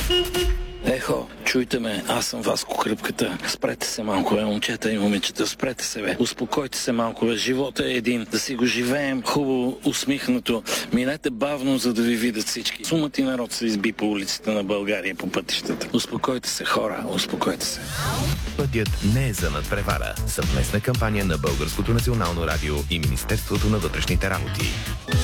Ехо, чуйте ме, аз съм Васко Кръпката. Спрете се малко, момчета и момичета, спрете се, бе. Успокойте се малко, бе. Живота е един. Да си го живеем хубаво, усмихнато. Минете бавно, за да ви видят всички. Сумът и народ се изби по улиците на България, по пътищата. Успокойте се, хора, успокойте се. Пътят не е за надпревара. Съвместна кампания на Българското национално радио и Министерството на вътрешните работи.